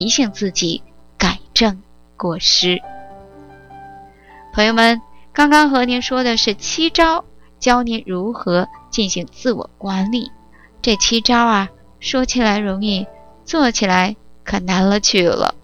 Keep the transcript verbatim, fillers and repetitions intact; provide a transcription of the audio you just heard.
提醒自己改正过失。朋友们，刚刚和您说的是七招，教您如何进行自我管理。这七招啊，说起来容易，做起来可难了去了。